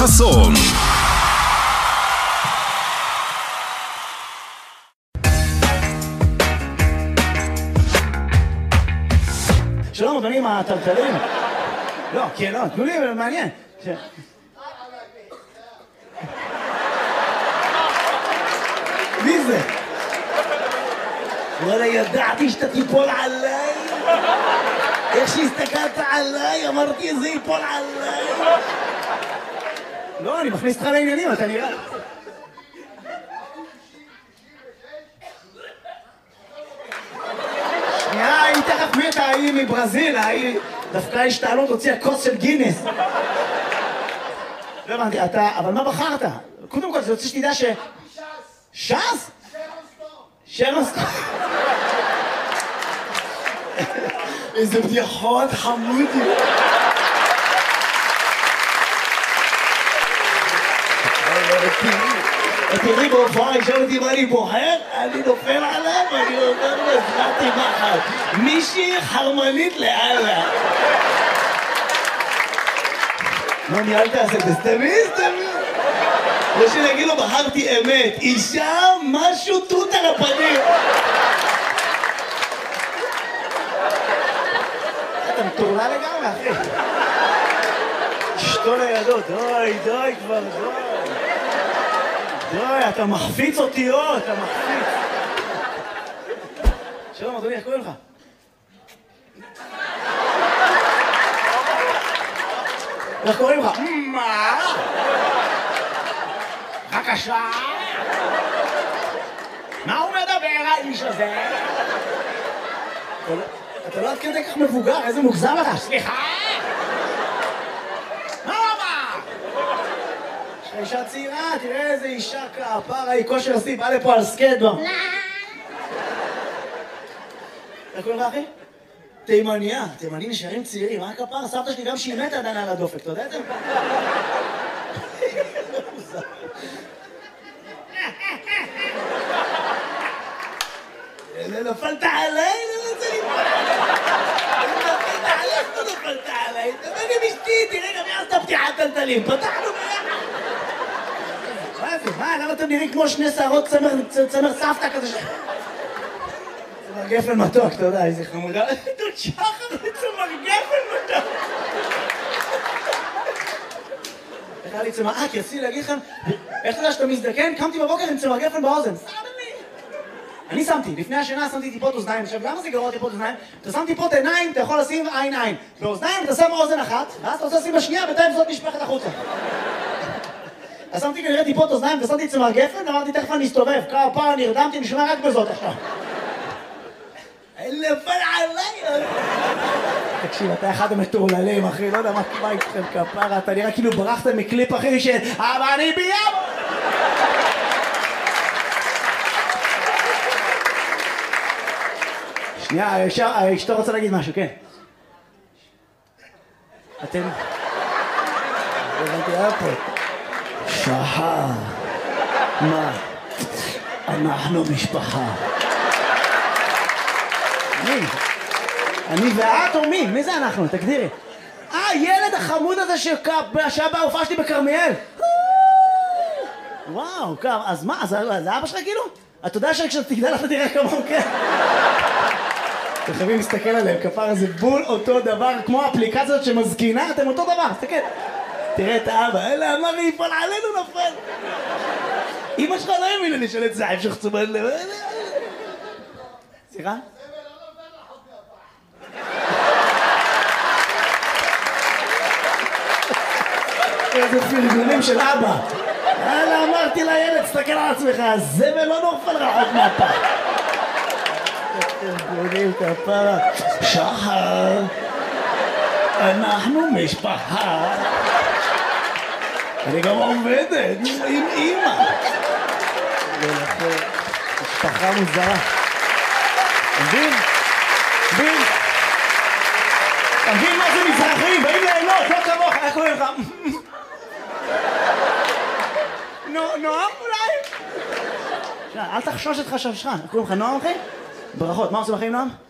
חסון. שלום אדוני, מה הטלטלים? לא, כן, לא, תנו לי, מעניין. מי זה? וואלה, ידעתי שאתה תיפול עליי. איך שהסתכלת עליי, אמרתי זה ייפול עליי. לא, אני מכניס אותך לעניינים, אתה נראה. שנייה, היא תכף מתה, היא מברזיל, היא דווקא השתעלות הוציאה כוס של גינס. לא הבנתי, אתה, אבל מה בחרת? קודם כל, זה רוצה שתדע ש... ש"ס? שרון סטון. איזה בדיחות חמודי. תראי בהופעה, ישאל אותי מה אני בוחר, אני נופל עליו, אני אומר לו, הזמנתי מחר. מישהי חרמנית לאללה. מה ניהלת לעשות? סתמי. או שנגיד לו, בחרתי אמת. אישה, משהו תות על הפנים. אתה מטורלה לגמרי, אחי. אשתו לידו, די כבר, די, אתה מחפיץ אותיות, אתה מחפיץ. שלום, אדוני, איך קוראים לך? איך קוראים לך? מה? בבקשה? מה הוא מדבר, האיש הזה? אתה לא עד כדי כך מבוגר, איזה מוגזם אתה? סליחה? מה הוא אמר? יש לך אישה צעירה, תראה איזה אישה כפרה, היא כושר שיא, בא לפה על סקייטבורד. איך קוראים לך, אחי? תימניה, תימנים נשארים צעירים, מה הכפרה? סבתא שלי גם שהיא מתה עדיין על הדופק, אתה יודע את זה? נפלת עליי? לא רוצה ליפול עליי. נפלת עליי, לא נפלת עליי. דבר עם אשתי, תראה גם יעשת פתיחת טלטלים. פתחנו ביחד. מה זה? מה? למה אתם נראים כמו שני שערות צמר סבתא כזה? צמר גפן מתוק, אתה יודע, איזה חמודה. דוד שחר צמר גפן מתוק. איך היה לי צמר... כי רציתי להגיד לכם, איך אתה יודע שאתה מזדקן? קמתי בבוקר עם צמר גפן באוזן. אני שמתי, לפני השינה שמתי טיפות אוזניים. עכשיו, למה זה גרוע טיפות אוזניים? אתה שם טיפות עיניים, אתה יכול לשים עין. באוזניים אתה שם אוזן אחת, ואז אתה רוצה לשים בשנייה, בינתיים זאת נשפכת החוצה. אז שמתי כנראה טיפות אוזניים, ושמתי צמר גפן, אמרתי, תכף אני אסתובב. כמה נרדמתי, נשמע רק בזאת עכשיו. נפל עליי! תקשיב, אתה אחד המטורללים, אחי, לא יודע מה איתכם כפרה, אתה נראה כאילו ברחת מקליפ, אחי, אבל אני ביאבו! שנייה, אשתו רוצה להגיד משהו, כן. אתם... הבנתי, היה פה. שחר. מה? אנחנו משפחה. מי? אני ואת או מי? מי זה אנחנו? תגדירי. ילד החמוד הזה שהיה בהופעה שלי בכרמיאל. וואו, אז מה? זה אבא שלך כאילו? אתה יודע שכשאתה תגדל אתה תראה כמוהו, כן? אתם חייבים להסתכל עליהם, כפר זה בול אותו דבר, כמו האפליקציות שמזקינה, אתם אותו דבר, תסתכל. תראה את האבא, אלה אמר לי, יפול עלינו נפל. אמא שלך לא האמינה לי שלט זעב שחצו בלב. סליחה? איזה פרגונים של אבא. יאללה, אמרתי לילד, תסתכל על עצמך, הזבל לא נופל רחוק מהפח. פרגונים כפרה. שחר, אנחנו משפחה. אני גם עובדת עם אמא. משפחה מוזרה. מבין? מבין? אתה מבין מה זה מזרחים? באים ליהנות, לא כמוך, איך קוראים לך? נועם אולי? אל תחשוש את חששך, איך קוראים לך נועם אחי? ברכות, מה עושים לכם נועם?